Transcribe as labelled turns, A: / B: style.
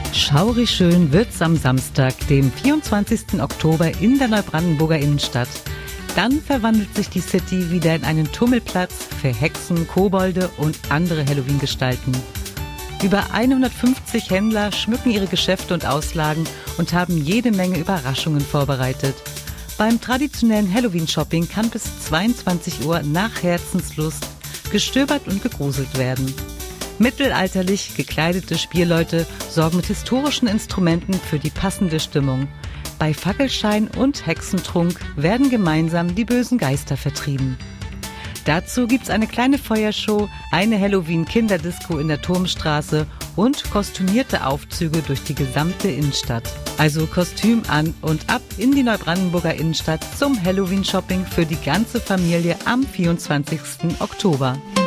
A: Schaurig schön wird's am Samstag, dem 24. Oktober in der Neubrandenburger Innenstadt. Dann verwandelt sich die City wieder in einen Tummelplatz für Hexen, Kobolde und andere Halloween-Gestalten. Über 150 Händler schmücken ihre Geschäfte und Auslagen und haben jede Menge Überraschungen vorbereitet. Beim traditionellen Halloween-Shopping kann bis 22 Uhr nach Herzenslust gestöbert und gegruselt werden. Mittelalterlich gekleidete Spielleute sorgen mit historischen Instrumenten für die passende Stimmung. Bei Fackelschein und Hexentrunk werden gemeinsam die bösen Geister vertrieben. Dazu gibt's eine kleine Feuershow, eine Halloween-Kinderdisco in der Turmstraße und kostümierte Aufzüge durch die gesamte Innenstadt. Also Kostüm an und ab in die Neubrandenburger Innenstadt zum Halloween-Shopping für die ganze Familie am 24. Oktober.